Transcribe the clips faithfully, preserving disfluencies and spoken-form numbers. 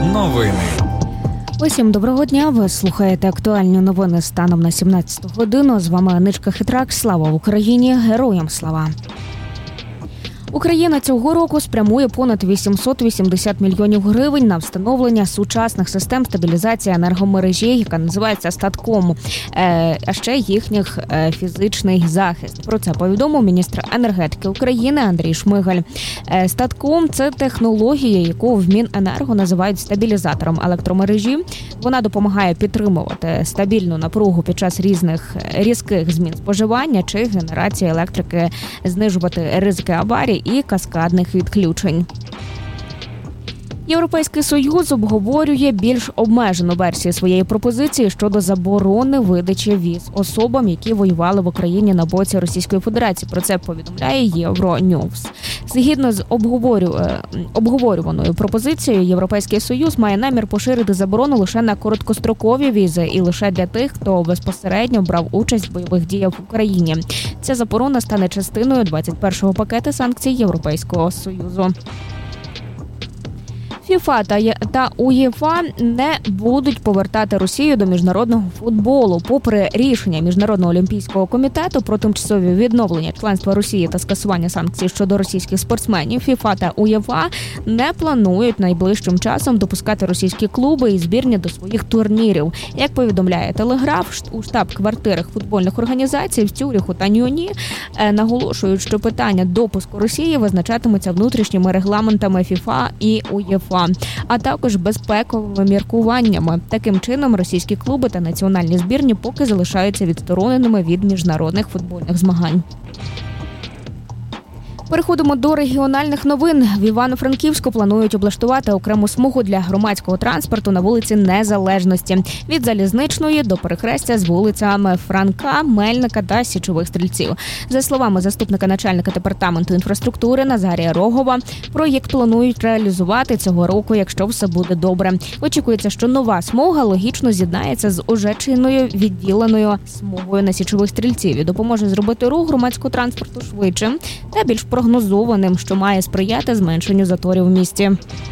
Новини. Усім доброго дня. Ви слухаєте актуальні новини станом на сімнадцяту годину. З вами Аничка Хитрак. Слава Україні! Героям слава! Україна цього року спрямує понад вісімсот вісімдесят мільйонів гривень на встановлення сучасних систем стабілізації енергомережі, яка називається «Статком», а ще їхніх фізичний захист. Про це повідомив міністр енергетики України Андрій Шмигаль. «Статком» – це технологія, яку в Міненерго називають стабілізатором електромережі. Вона допомагає підтримувати стабільну напругу під час різних різких змін споживання чи генерації електрики, знижувати ризики аварій і каскадних відключень. Європейський Союз обговорює більш обмежену версію своєї пропозиції щодо заборони видачі віз особам, які воювали в Україні на боці Російської Федерації. Про це повідомляє Євроньюз. Згідно з обговорю... обговорюваною пропозицією, Європейський Союз має намір поширити заборону лише на короткострокові візи і лише для тих, хто безпосередньо брав участь в бойових діях в Україні. Ця заборона стане частиною двадцять першого пакету санкцій Європейського Союзу. ФІФА та УЄФА не будуть повертати Росію до міжнародного футболу. Попри рішення Міжнародного олімпійського комітету про тимчасове відновлення членства Росії та скасування санкцій щодо російських спортсменів, ФІФА та УЄФА не планують найближчим часом допускати російські клуби і збірні до своїх турнірів. Як повідомляє Телеграф, у штаб-квартирах футбольних організацій в Цюриху та Ньюні наголошують, що питання допуску Росії визначатиметься внутрішніми регламентами ФІФА і УЄФА, а також безпековими міркуваннями. Таким чином, російські клуби та національні збірні поки залишаються відстороненими від міжнародних футбольних змагань. Переходимо до регіональних новин. В Івано-Франківську планують облаштувати окрему смугу для громадського транспорту на вулиці Незалежності. Від Залізничної до перехрестя з вулицями Франка, Мельника та Січових Стрільців. За словами заступника начальника департаменту інфраструктури Назарія Рогова, проєкт планують реалізувати цього року, якщо все буде добре. Очікується, що нова смуга логічно з'єднається з уже чинною відділеною смугою на Січових Стрільців і допоможе зробити рух громадського транспорту швидшим та більш прогнозованим, що має сприяти зменшенню заторів в місті.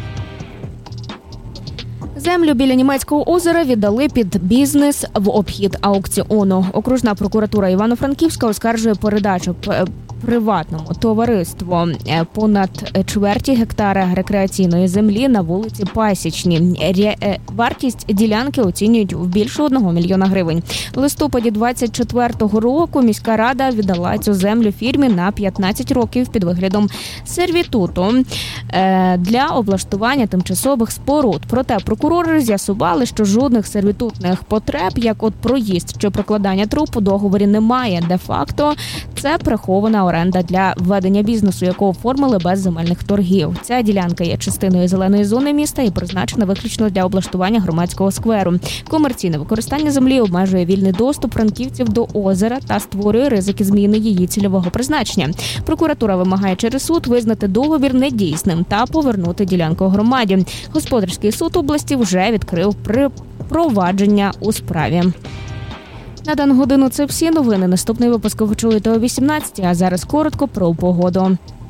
Землю біля Німецького озера віддали під бізнес в обхід аукціону. Окружна прокуратура Івано-Франківська оскаржує передачу приватному товариству понад чверті гектара рекреаційної землі на вулиці Пасічній. Вартість ділянки оцінюють в більше одного мільйона гривень. В листопаді двадцять четвертого року міська рада віддала цю землю фірмі на п'ятнадцять років під виглядом сервітуту для облаштування тимчасових споруд. Проте прокурори з'ясували, що жодних сервітутних потреб, як от проїзд чи прокладання труб, у договорі немає. Де-факто це прихована оренда для ведення бізнесу, яку оформили без земельних торгів. Ця ділянка є частиною зеленої зони міста і призначена виключно для облаштування громадського скверу. Комерційне використання землі обмежує вільний доступ франківців до озера та створює ризики зміни її цільового призначення. Прокуратура вимагає через суд визнати договір недійсним та повернути ділянку громаді. Господарський суд області вже відкрив провадження у справі. На дану годину це всі новини. Наступний випуск ви чуєте о вісімнадцятій, а зараз коротко про погоду.